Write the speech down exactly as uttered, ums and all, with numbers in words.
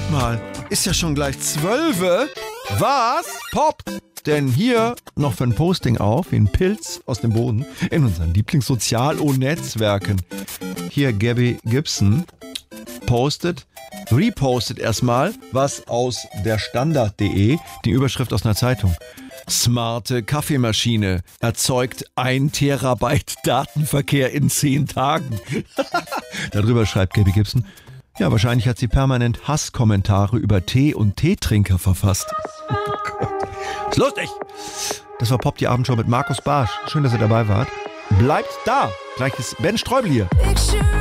Moment mal, ist ja schon gleich zwölfe. Was? Pop! Denn hier noch für ein Posting auf, wie ein Pilz aus dem Boden, in unseren Lieblingssozial-O-Netzwerken. Hier Gabby Gibson postet, repostet erstmal was aus der Standard punkt de, die Überschrift aus einer Zeitung. Smarte Kaffeemaschine erzeugt ein Terabyte Datenverkehr in zehn Tagen. Darüber schreibt Gabby Gibson, ja, wahrscheinlich hat sie permanent Hasskommentare über Tee und Teetrinker verfasst. Oh Gott. Ist lustig! Das war Pop, die Abendshow mit Markus Barsch. Schön, dass ihr dabei wart. Bleibt da! Gleich ist Ben Streubel hier.